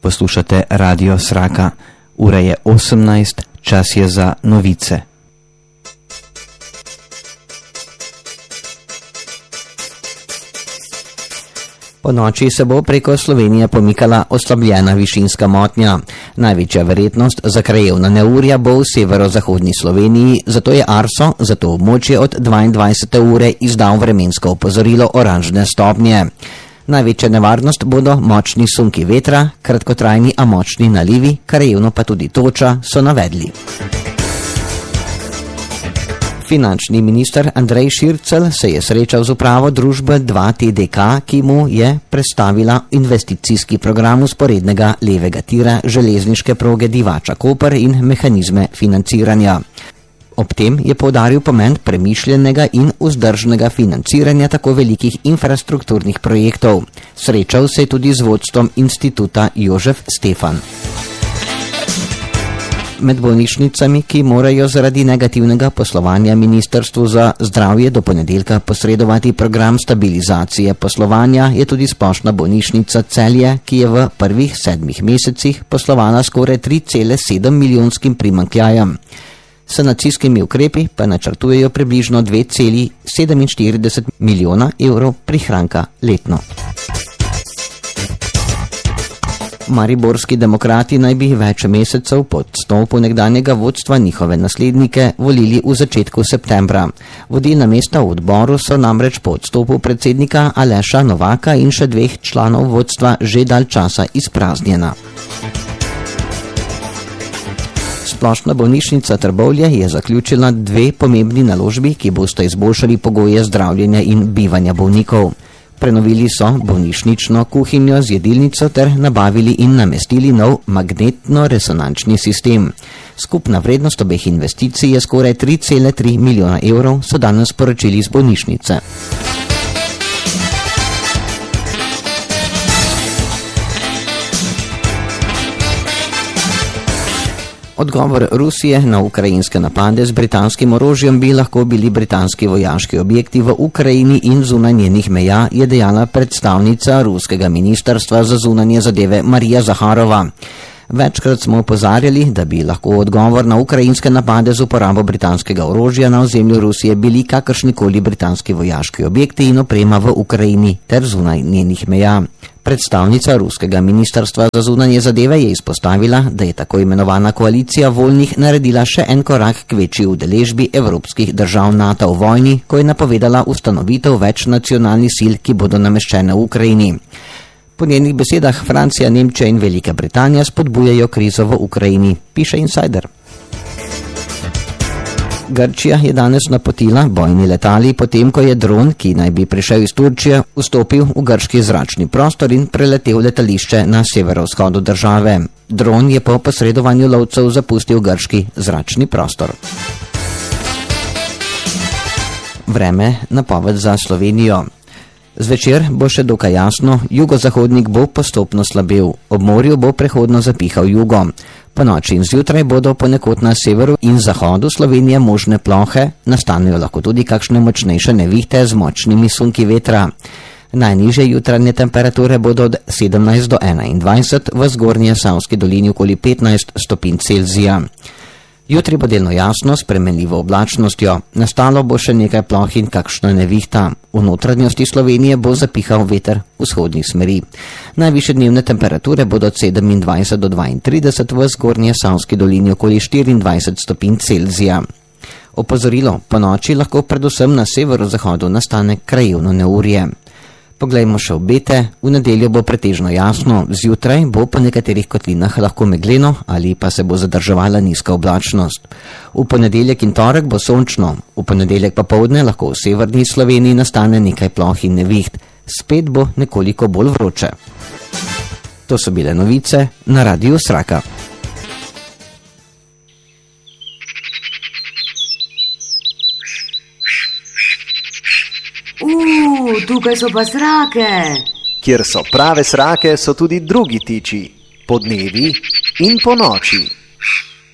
Poslušate Radio Sraka. Ura je 18, čas je za novice. Po noči se bo preko Slovenije pomikala oslabljena višinska motnja. Največja verjetnost za krajevna neurja bo v severozahodni Sloveniji, zato je Arso za to območje od 22. ure izdal vremensko opozorilo oranžne stopnje. Največja nevarnost bodo močni sunki vetra, kratkotrajni a močni nalivi, krajevno pa tudi toča, so navedli. Finančni minister Andrej Šircelj se je srečal z upravo družbe 2TDK, ki mu je predstavila investicijski program vzporednega levega tira železniške proge Divača-Koper in mehanizme financiranja. Ob tem je poudaril pomen premišljenega in vzdržnega financiranja tako velikih infrastrukturnih projektov. Srečal se je tudi z vodstvom instituta Jožef Stefan. Med bolnišnicami, ki morajo zaradi negativnega poslovanja Ministrstvu za zdravje do ponedeljka posredovati program stabilizacije poslovanja, je tudi Splošna bolnišnica Celje, ki je v prvih 7 mesecih poslovala skoraj 3,7 milijonskim primanjkljajem. S sanacijskimi ukrepi pa načrtujejo približno 2,47 milijona evrov prihranka letno. Mariborski demokrati naj bi več mesecev po odstopu nekdanjega vodstva njihove naslednike volili v začetku septembra. Vodilna mesta v odboru so namreč po odstopu predsednika Aleša Novaka in še 2 članov vodstva že dalj časa izpraznjena. Splošna bolnišnica Trbovlje je zaključila 2 pomembni naložbi, ki bosta izboljšali pogoje zdravljenja in bivanja bolnikov. Prenovili so bolnišnično kuhinjo z jedilnico ter nabavili in namestili nov magnetno-resonančni sistem. Skupna vrednost obeh investicij je skoraj 3,3 milijona evrov, so danes sporočili iz bolnišnice. Odgovor Rusije na ukrajinske napade z britanskim orožjem bi lahko bili britanski vojaški objekti v Ukrajini in zunaj njenih meja, je dejala predstavnica ruskega ministrstva za zunanje zadeve Marija Zaharova. Večkrat smo opozarjali, da bi lahko odgovor na ukrajinske napade z uporabo britanskega orožja na ozemlju Rusije bili kakršnikoli britanski vojaški objekti in oprema v Ukrajini ter zunaj njenih meja. Predstavnica ruskega ministrstva za zunanje zadeve je izpostavila, da je tako imenovana koalicija voljnih naredila še en korak k večji udeležbi evropskih držav NATO v vojni, ko je napovedala ustanovitev več nacionalnih sil, ki bodo nameščene v Ukrajini. Po njenih besedah Francija, Nemčija in Velika Britanija spodbujajo krizo v Ukrajini, piše Insider. Grčija je danes napotila bojni letali, potem ko je dron, ki naj bi prišel iz Turčije, vstopil v grški zračni prostor in preletel letališče na severovzhodu države. Dron je po posredovanju lovcev zapustil grški zračni prostor. Vreme, napoved za Slovenijo. Zvečer bo še dokaj jasno, jugozahodnik bo postopno slabel, ob morju bo prehodno zapihal jugo. Po noči in zjutraj bodo ponekod na severu in zahodu Slovenije možne plohe, nastanejo lahko tudi kakšne močnejše nevihte z močnimi sunki vetra. Najnižje jutranje temperature bodo od 17 do 21, v zgornje Savski dolini okoli 15 stopinj Celzija. Jutri bo delno jasno s spremenljivo oblačnostjo, nastalo bo še nekaj ploh in kakšna nevihta. V notranjosti Slovenije bo zapihal veter vzhodnih smeri. Najvišje dnevne temperature bodo od 27 do 32, v zgornje Savski dolini okoli 24 stopinj Celzija. Opozorilo, po noči lahko predvsem na severozahodu nastane krajevno neurje. Poglejmo še obete. V nedeljo bo pretežno jasno, zjutraj bo po nekaterih kotlinah lahko megleno ali pa se bo zadrževala nizka oblačnost. V ponedeljek in torek bo sončno, v ponedeljek popoldne lahko v severni Sloveniji nastane nekaj ploh in neviht. Spet bo nekoliko bolj vroče. To so bile novice na Radiu Sraka. Tukaj so pa srake. Kjer so prave srake, so tudi drugi tiči, podnevi in po noči.